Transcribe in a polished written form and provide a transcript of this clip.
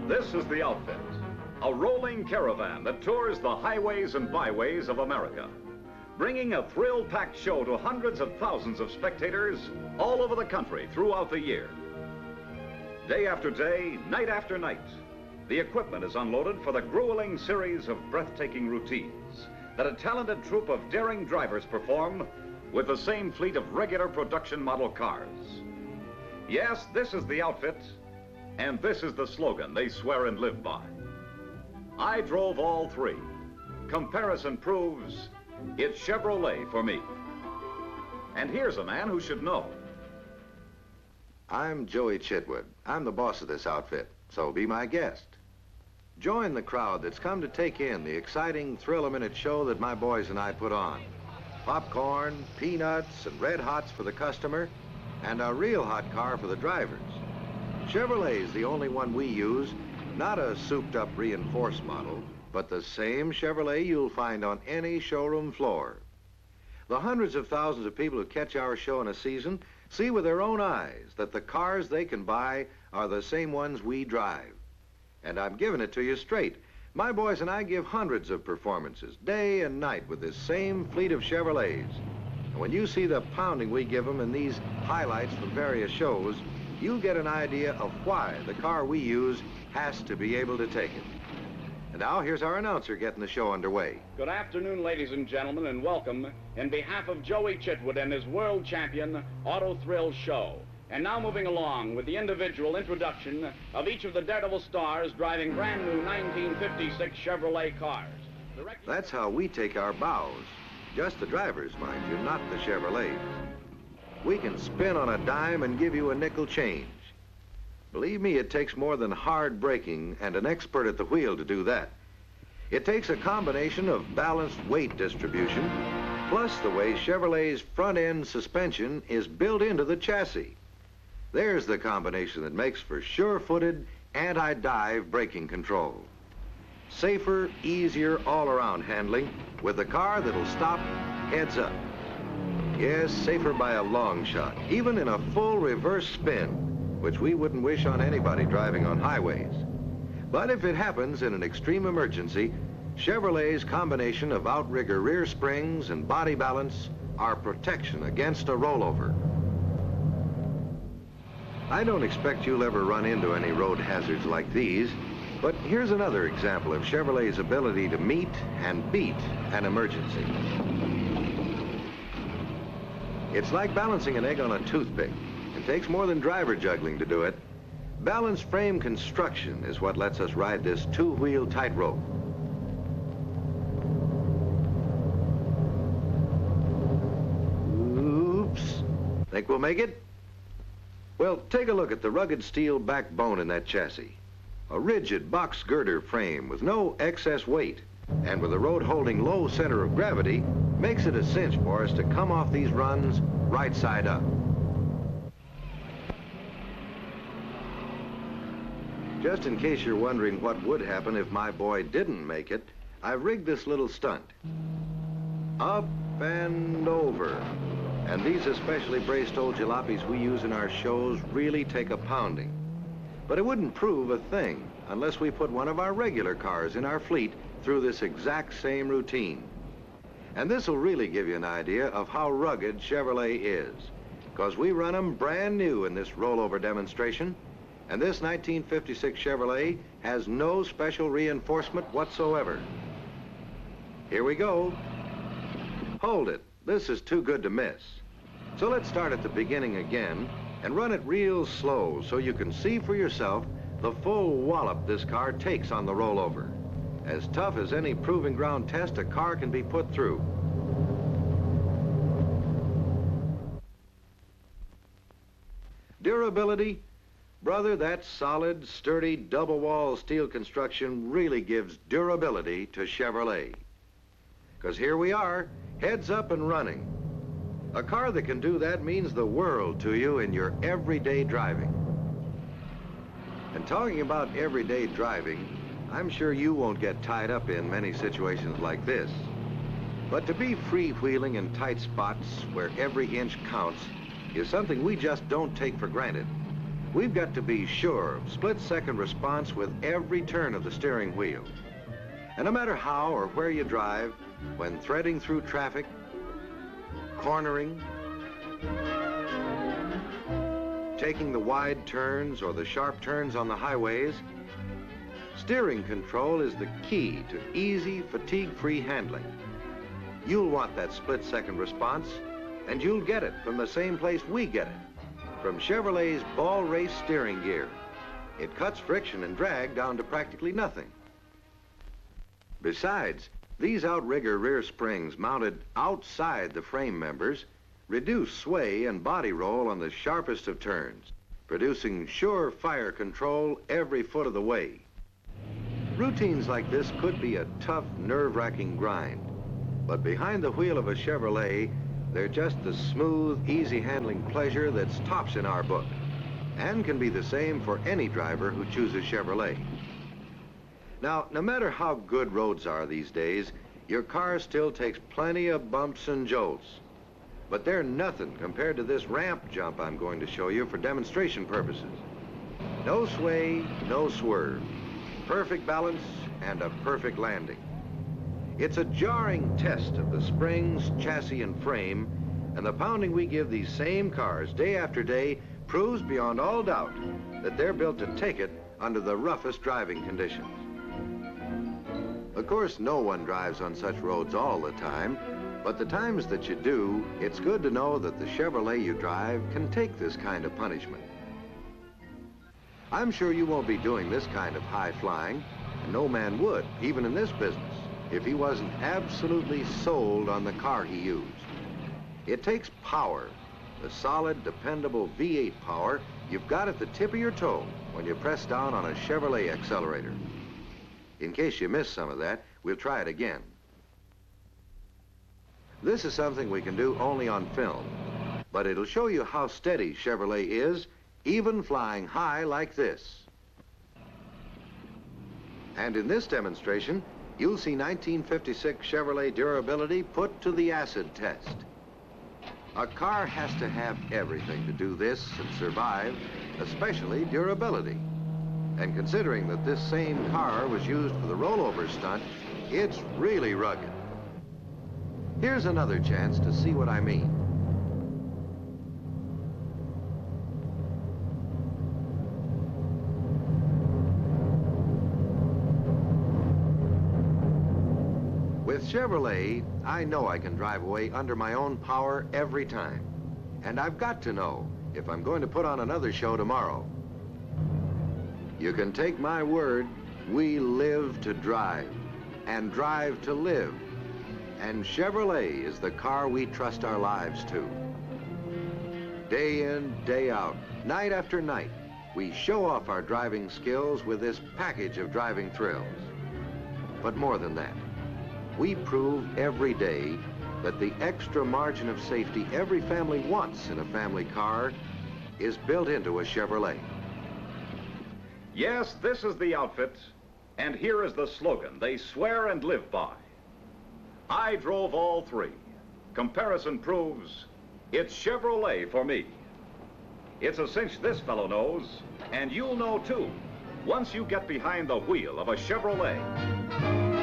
This is the outfit, a rolling caravan that tours the highways and byways of America, bringing a thrill-packed show to hundreds of thousands of spectators all over the country throughout the year. Day after day, night after night, the equipment is unloaded for the grueling series of breathtaking routines that a talented troupe of daring drivers perform with the same fleet of regular production model cars. Yes, this is the outfit, and this is the slogan they swear and live by. I drove all three. Comparison proves it's Chevrolet for me. And here's a man who should know. I'm Joey Chitwood. I'm the boss of this outfit, so be my guest. Join the crowd that's come to take in the exciting thrill-a-minute show that my boys and I put on. Popcorn, peanuts, and red hots for the customer, and a real hot car for the drivers. Chevrolet is the only one we use, not a souped-up reinforced model, but the same Chevrolet you'll find on any showroom floor. The hundreds of thousands of people who catch our show in a season see with their own eyes that the cars they can buy are the same ones we drive. And I'm giving it to you straight. My boys and I give hundreds of performances, day and night, with this same fleet of Chevrolets. And when you see the pounding we give them in these highlights from various shows, you'll get an idea of why the car we use has to be able to take it. And now, here's our announcer getting the show underway. Good afternoon, ladies and gentlemen, and welcome in behalf of Joey Chitwood and his world champion Auto Thrill Show. And now moving along with the individual introduction of each of the Daredevil stars driving brand new 1956 Chevrolet cars. That's how we take our bows. Just the drivers, mind you, not the Chevrolets. We can spin on a dime and give you a nickel change. Believe me, it takes more than hard braking and an expert at the wheel to do that. It takes a combination of balanced weight distribution, plus the way Chevrolet's front-end suspension is built into the chassis. There's the combination that makes for sure-footed, anti-dive braking control. Safer, easier all-around handling with a car that'll stop heads up. Yes, safer by a long shot, even in a full reverse spin, which we wouldn't wish on anybody driving on highways. But if it happens in an extreme emergency, Chevrolet's combination of outrigger rear springs and body balance are protection against a rollover. I don't expect you'll ever run into any road hazards like these, but here's another example of Chevrolet's ability to meet and beat an emergency. It's like balancing an egg on a toothpick. It takes more than driver juggling to do it. Balanced frame construction is what lets us ride this two-wheel tightrope. Oops. Think we'll make it? Well, take a look at the rugged steel backbone in that chassis. A rigid box girder frame with no excess weight, and with the road holding low center of gravity, makes it a cinch for us to come off these runs right side up. Just in case you're wondering what would happen if my boy didn't make it, I've rigged this little stunt. Up and over. And these especially braced old jalopies we use in our shows really take a pounding. But it wouldn't prove a thing unless we put one of our regular cars in our fleet through this exact same routine. And this will really give you an idea of how rugged Chevrolet is, because we run them brand new in this rollover demonstration, and this 1956 Chevrolet has no special reinforcement whatsoever. Here we go. Hold it. This is too good to miss. So let's start at the beginning again and run it real slow so you can see for yourself the full wallop this car takes on the rollover. As tough as any proving ground test a car can be put through. Durability? Brother, that solid, sturdy, double-wall steel construction really gives durability to Chevrolet. Because here we are, heads up and running. A car that can do that means the world to you in your everyday driving. And talking about everyday driving, I'm sure you won't get tied up in many situations like this. But to be freewheeling in tight spots where every inch counts is something we just don't take for granted. We've got to be sure of split-second response with every turn of the steering wheel. And no matter how or where you drive, when threading through traffic, cornering, taking the wide turns or the sharp turns on the highways, steering control is the key to easy, fatigue-free handling. You'll want that split-second response, and you'll get it from the same place we get it, from Chevrolet's Ball Race steering gear. It cuts friction and drag down to practically nothing. Besides, these outrigger rear springs mounted outside the frame members reduce sway and body roll on the sharpest of turns, producing sure fire control every foot of the way. Routines like this could be a tough, nerve-wracking grind, but behind the wheel of a Chevrolet, they're just the smooth, easy-handling pleasure that's tops in our book, and can be the same for any driver who chooses Chevrolet. Now, no matter how good roads are these days, your car still takes plenty of bumps and jolts. But they're nothing compared to this ramp jump I'm going to show you for demonstration purposes. No sway, no swerve. Perfect balance and a perfect landing. It's a jarring test of the springs, chassis, and frame, and the pounding we give these same cars day after day proves beyond all doubt that they're built to take it under the roughest driving conditions. Of course, no one drives on such roads all the time, but the times that you do, it's good to know that the Chevrolet you drive can take this kind of punishment. I'm sure you won't be doing this kind of high flying, and no man would, even in this business, if he wasn't absolutely sold on the car he used. It takes power, the solid, dependable V8 power you've got at the tip of your toe when you press down on a Chevrolet accelerator. In case you missed some of that, we'll try it again. This is something we can do only on film, but it'll show you how steady Chevrolet is, even flying high like this. And in this demonstration, you'll see 1956 Chevrolet durability put to the acid test. A car has to have everything to do this and survive, especially durability. And considering that this same car was used for the rollover stunt, it's really rugged. Here's another chance to see what I mean. With Chevrolet, I know I can drive away under my own power every time. And I've got to know if I'm going to put on another show tomorrow. You can take my word, we live to drive, and drive to live. And Chevrolet is the car we trust our lives to. Day in, day out, night after night, we show off our driving skills with this package of driving thrills. But more than that, we prove every day that the extra margin of safety every family wants in a family car is built into a Chevrolet. Yes, this is the outfit, and here is the slogan they swear and live by. I drove all three. Comparison proves it's Chevrolet for me. It's a cinch this fellow knows, and you'll know too, once you get behind the wheel of a Chevrolet.